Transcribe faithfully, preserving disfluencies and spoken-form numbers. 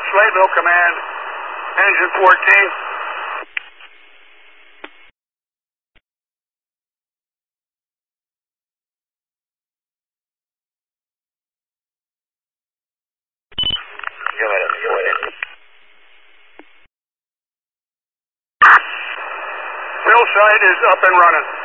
Slayville Command, engine fourteen. Mill site is up and running.